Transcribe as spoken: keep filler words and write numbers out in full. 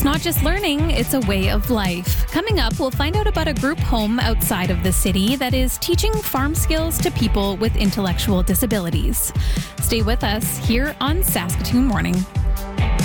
not just learning, it's a way of life. Coming up, we'll find out about a group home outside of the city that is teaching farm skills to people with intellectual disabilities. Stay with us here on Saskatoon Morning.